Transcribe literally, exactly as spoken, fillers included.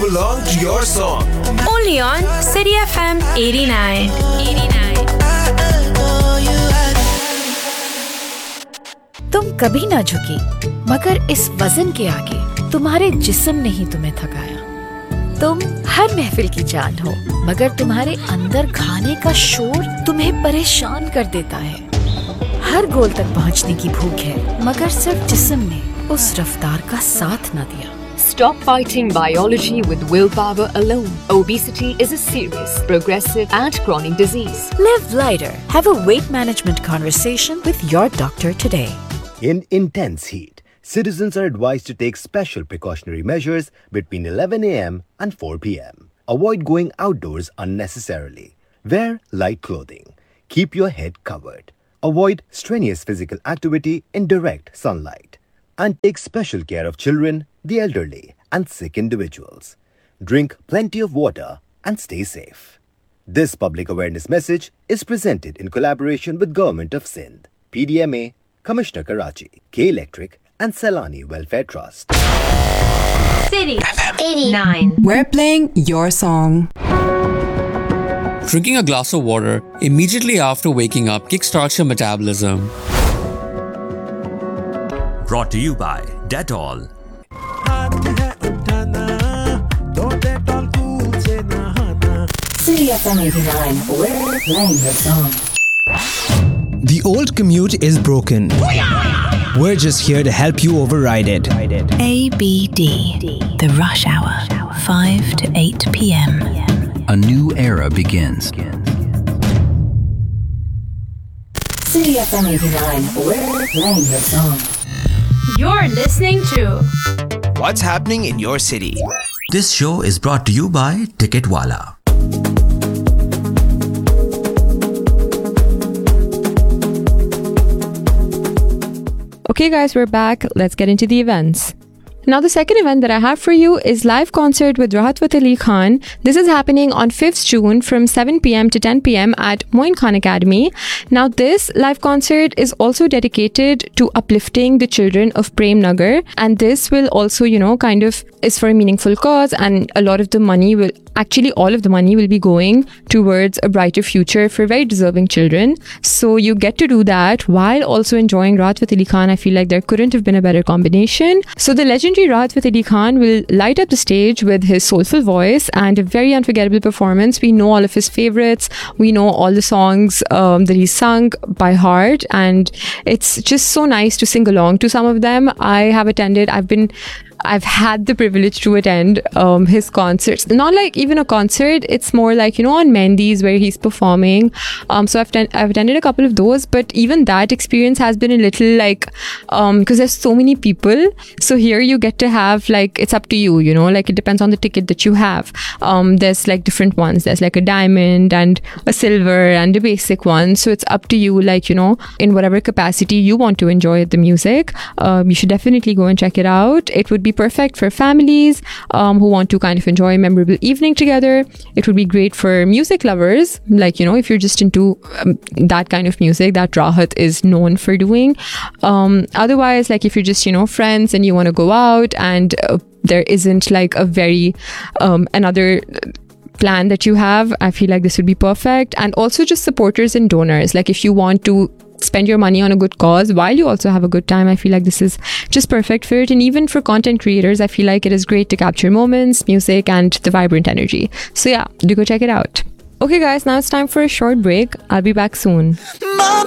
move along to your song. Only on City F M eighty-nine. eighty-nine. तुम कभी ना झुकी, मगर इस वजन के आगे तुम्हारे जिस्म ने ही तुम्हें थकाया। तुम हर महफिल की जान हो, मगर तुम्हारे अंदर खाने का शोर तुम्हें परेशान कर देता है। हर गोल तक पहुंचने की भूख है, मगर सिर्फ जिस्म ने उस रफ्तार का साथ न दिया। Stop fighting biology with willpower alone. Obesity is a serious, progressive and chronic disease. Live lighter. Have a weight management conversation with your doctor today. In intense heat, citizens are advised to take special precautionary measures between eleven a m and four p m Avoid going outdoors unnecessarily. Wear light clothing. Keep your head covered. Avoid strenuous physical activity in direct sunlight. And take special care of children, the elderly and sick individuals. Drink plenty of water and stay safe. This public awareness message is presented in collaboration with Government of Sindh, P D M A, Commissioner Karachi, K Electric and Salani Welfare Trust. City F M eighty-nine. We're playing your song. Drinking a glass of water immediately after waking up kickstarts your metabolism. Brought to you by Dettol. City F M eighty-nine, we're playing your song. The old commute is broken. We're just here to help you override it. A B D, the rush hour, five to eight p m A new era begins. City F M eighty-nine, we're playing your song. You're listening to What's happening in your city? This show is brought to you by Ticketwala. Okay guys, we're back. Let's get into the events. Now the second event that I have for you is live concert with Rahat Fateh Ali Khan. This is happening on fifth June from seven p m to ten p m at Moin Khan Academy. Now this live concert is also dedicated to uplifting the children of Prem Nagar, and this will also, you know, kind of is for a meaningful cause, and a lot of the money will actually all of the money will be going towards a brighter future for very deserving children. So you get to do that while also enjoying Rahat Fateh Ali Khan. I feel like there couldn't have been a better combination. So the legend Rahat Fateh Ali Khan will light up the stage with his soulful voice and a very unforgettable performance. We know all of his favorites. We know all the songs um, that he sung by heart, and it's just so nice to sing along to some of them. I have attended, I've been I've had the privilege to attend um, his concerts. Not like even a concert, it's more like, you know, on Mehndis where he's performing. Um, so I've, ten- I've attended a couple of those, but even that experience has been a little like, um, because there's so many people. So here you get to have like, it's up to you, you know, like it depends on the ticket that you have. Um, there's like different ones. There's like a diamond and a silver and a basic one. So it's up to you, like, you know, in whatever capacity you want to enjoy the music. Um, you should definitely go and check it out. It would be perfect for families um, who want to kind of enjoy a memorable evening together. It would be great for music lovers, like, you know, if you're just into um, that kind of music that Rahat is known for doing. Um, otherwise, like if you're just, you know, friends and you want to go out and uh, there isn't like a very um, another plan that you have, I feel like this would be perfect. And also just supporters and donors, like if you want to spend your money on a good cause while you also have a good time, I feel like this is just perfect for it. And even for content creators, I feel like it is great to capture moments, music and the vibrant energy. So yeah, do go check it out. Okay guys, now it's time for a short break. I'll be back soon.